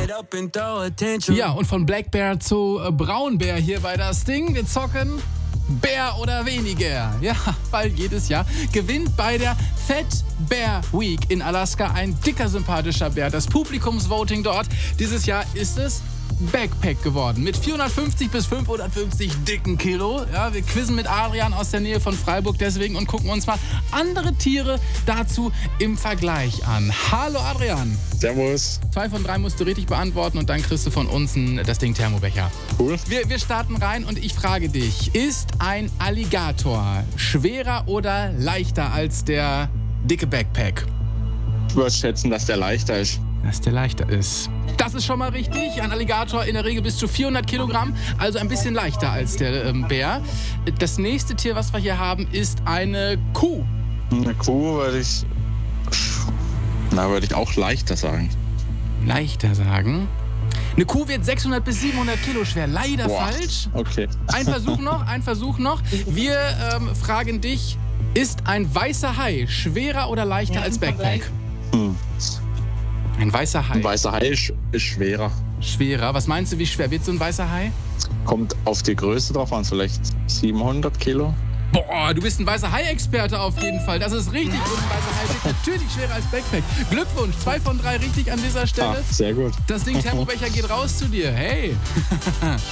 Ja, und von Black Bear zu Braunbär hier bei das Ding. Wir zocken Bär oder weniger. Ja, weil jedes Jahr gewinnt bei der Fat Bear Week in Alaska ein dicker, sympathischer Bär. Das Publikumsvoting dort. Dieses Jahr ist es Backpack geworden. Mit 450 bis 550 dicken Kilo. Ja, wir quizzen mit Adrian aus der Nähe von Freiburg deswegen und gucken uns mal andere Tiere dazu im Vergleich an. Hallo Adrian. Servus. 2 von 3 musst du richtig beantworten und dann kriegst du von uns das Ding Thermobecher. Cool. Wir starten rein und ich frage dich, ist ein Alligator schwerer oder leichter als der dicke Backpack? Ich würde schätzen, dass der leichter ist. Dass der leichter ist. Das ist schon mal richtig. Ein Alligator in der Regel bis zu 400 Kilogramm, also ein bisschen leichter als der Bär. Das nächste Tier, was wir hier haben, ist eine Kuh. Eine Kuh würde ich auch leichter sagen. Leichter sagen? Eine Kuh wird 600 bis 700 Kilo schwer. Leider falsch. Okay. Ein Versuch noch. Wir fragen dich, ist ein weißer Hai schwerer oder leichter als Backpack? Ein weißer Hai. Ein weißer Hai ist schwerer. Schwerer? Was meinst du, wie schwer wird so ein weißer Hai? Kommt auf die Größe drauf an, vielleicht 700 Kilo. Boah, du bist ein weißer Hai-Experte auf jeden Fall. Das ist richtig. Und ein weißer Hai wird natürlich schwerer als Backpack. Glückwunsch, 2 von 3 richtig an dieser Stelle. Sehr gut. Das Ding Thermobecher geht raus zu dir. Hey.